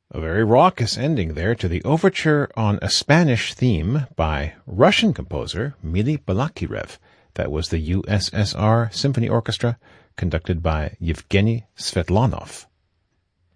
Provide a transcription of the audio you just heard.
A very raucous ending there to the overture on a Spanish theme by Russian composer Mili Balakirev. That was the USSR Symphony Orchestra, conducted by Yevgeny Svetlanov.